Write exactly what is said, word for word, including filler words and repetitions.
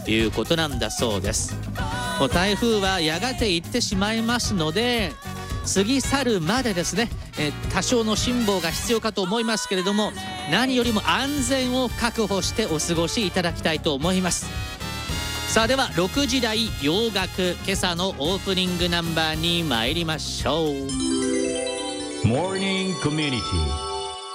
いうことなんだそうです。もう台風はやがて行ってしまいますので、過ぎ去るまでですね、えー、多少の辛抱が必要かと思いますけれども、何よりも安全を確保してお過ごしいただきたいと思います。さあではろくじ台洋楽、今朝のオープニングナンバーに参りましょう。 モーニングコミュニティ